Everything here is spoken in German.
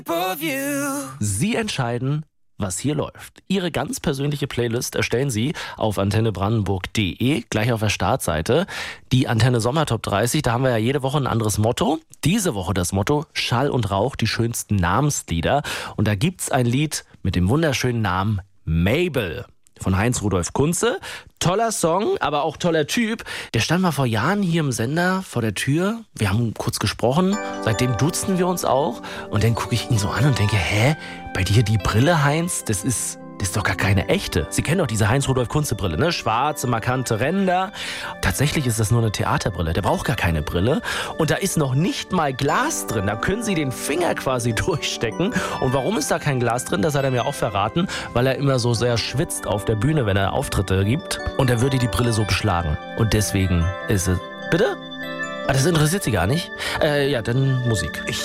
Sie entscheiden, was hier läuft. Ihre ganz persönliche Playlist erstellen Sie auf antennebrandenburg.de, gleich auf der Startseite. Die Antenne Sommer Top 30, da haben wir ja jede Woche ein anderes Motto. Diese Woche das Motto Schall und Rauch, die schönsten Namenslieder. Und da gibt's ein Lied mit dem wunderschönen Namen Mabel von Heinz Rudolf Kunze. Toller Song, aber auch toller Typ. Der stand mal vor Jahren hier im Sender vor der Tür. Wir haben kurz gesprochen. Seitdem duzen wir uns auch. Und dann gucke ich ihn so an und denke, bei dir die Brille, Heinz, das ist doch gar keine echte. Sie kennen doch diese Heinz-Rudolf-Kunze-Brille, ne? Schwarze, markante Ränder. Tatsächlich ist das nur eine Theaterbrille. Der braucht gar keine Brille. Und da ist noch nicht mal Glas drin. Da können Sie den Finger quasi durchstecken. Und warum ist da kein Glas drin? Das hat er mir auch verraten. Weil er immer so sehr schwitzt auf der Bühne, wenn er Auftritte gibt. Und er würde die Brille so beschlagen. Und deswegen ist es... Bitte? Ah, das interessiert Sie gar nicht? Ja, dann Musik.